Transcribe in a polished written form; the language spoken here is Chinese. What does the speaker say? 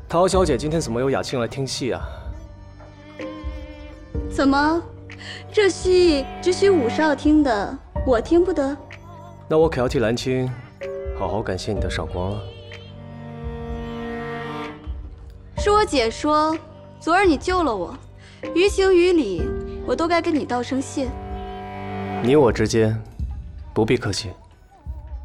陶小姐今天怎么有雅兴来听戏啊？ 怎么，这戏只许武少听的，我听不得？ 那我可要替兰青好好感谢你的赏光了。 是我姐说，昨儿你救了我，于情于理，我都该跟你道声谢。 你我之间不必客气。